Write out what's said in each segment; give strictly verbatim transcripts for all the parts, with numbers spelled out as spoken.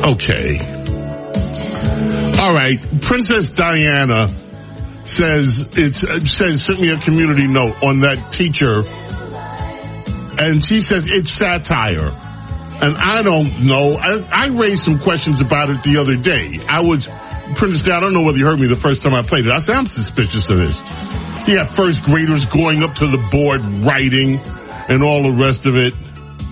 Okay. All right. Princess Diana says, it uh, says, sent me a community note on that teacher. And she says it's satire. And I don't know. I, I raised some questions about it the other day. I was, Princess Diana, I don't know whether you heard me the first time I played it. I said, I'm suspicious of this. You have first graders going up to the board, writing, and all the rest of it.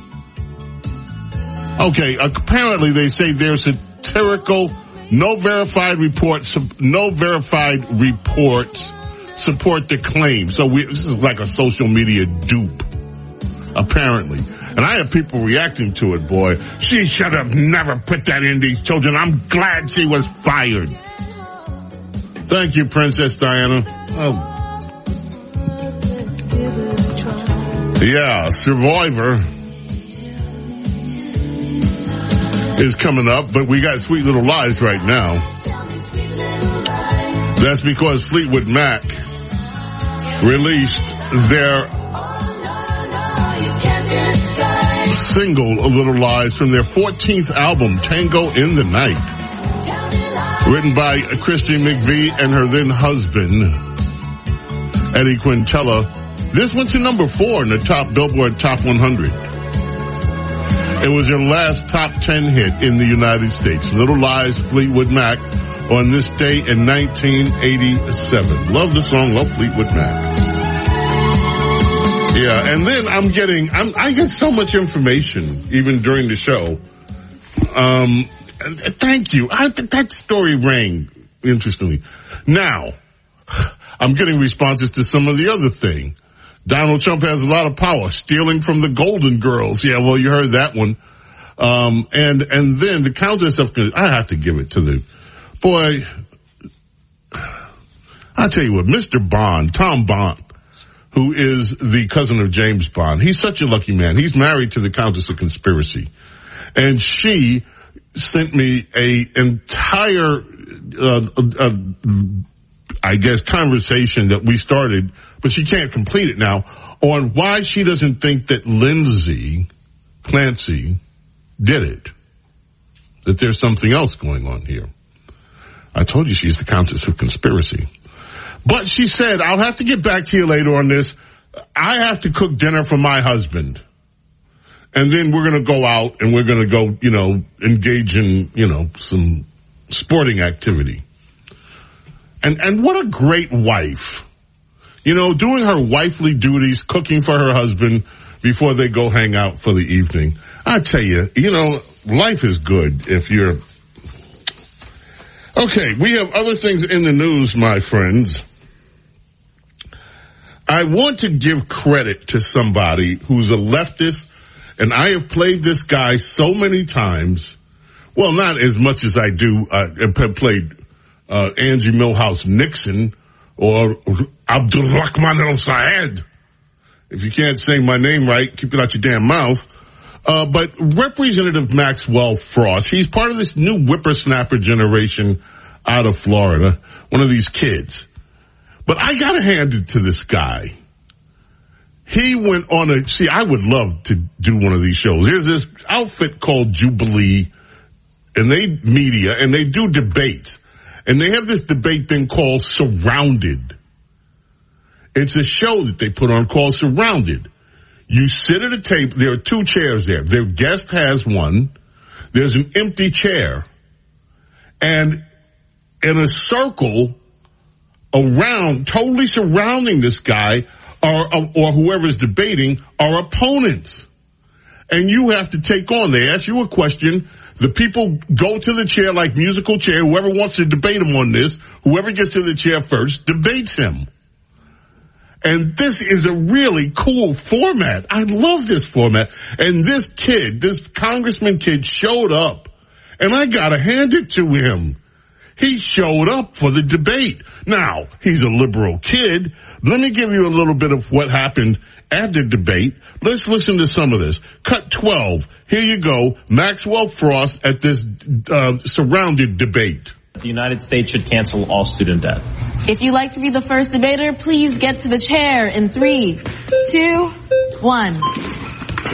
Okay, apparently they say there's satirical, no verified reports, no verified reports support the claim. So we, this is like a social media dupe, apparently. And I have people reacting to it, boy. She should have never put that in these children. I'm glad she was fired. Thank you, Princess Diana. Oh. Yeah, Survivor is coming up, but we got Sweet Little Lies right now. That's because Fleetwood Mac released their single, A Little Lies, from their fourteenth album, Tango in the Night. Written by Christine McVie and her then husband, Eddie Quintella. This went to number four in the top Billboard Top one hundred. It was their last top ten hit in the United States. Little Lies, Fleetwood Mac, on this day in nineteen eighty-seven. Love the song, love Fleetwood Mac. Yeah, and then I'm getting, I'm, I get so much information, even during the show. Um, thank you. I, that story rang, interestingly. Now, I'm getting responses to some of the other thing. Donald Trump has a lot of power, stealing from the Golden Girls. Yeah, well, you heard that one. Um, and, and then the Countess of, I have to give it to the, boy, I'll tell you what, Mister Bond, Tom Bond, who is the cousin of James Bond, he's such a lucky man. He's married to the Countess of Conspiracy. And she sent me a entire, uh, uh, I guess, conversation that we started, but she can't complete it now, on why she doesn't think that Lindsay Clancy did it. That there's something else going on here. I told you she's the Countess of Conspiracy. But she said, I'll have to get back to you later on this. I have to cook dinner for my husband. And then we're going to go out and we're going to go, you know, engage in, you know, some sporting activity. And, and what a great wife. You know, doing her wifely duties, cooking for her husband before they go hang out for the evening. I tell you, you know, life is good if you're... Okay, we have other things in the news, my friends. I want to give credit to somebody who's a leftist, and I have played this guy so many times. Well, not as much as I do. I have played uh, Angie Milhouse Nixon or Abdulrahman al-Sayed. If you can't say my name right, keep it out your damn mouth. Uh, but Representative Maxwell Frost, he's part of this new whippersnapper generation out of Florida, one of these kids. But I gotta hand it to this guy. He went on a, see, I would love to do one of these shows. There's this outfit called Jubilee, and they media, and they do debates. And they have this debate thing called Surrounded. It's a show that they put on called Surrounded. You sit at a table, there are two chairs there. Their guest has one. There's an empty chair. And in a circle around, totally surrounding this guy, or, or whoever's debating, are opponents. And you have to take on. They ask you a question. The people go to the chair like musical chair. Whoever wants to debate him on this, whoever gets to the chair first, debates him. And this is a really cool format. I love this format. And this kid, this congressman kid showed up. And I gotta hand it to him. He showed up for the debate. Now, he's a liberal kid. Let me give you a little bit of what happened at the debate. Let's listen to some of this. Cut twelve. Here you go. Maxwell Frost at this uh, Surrounded debate. The United States should cancel all student debt. If you'd like to be the first debater, please get to the chair in three, two, one.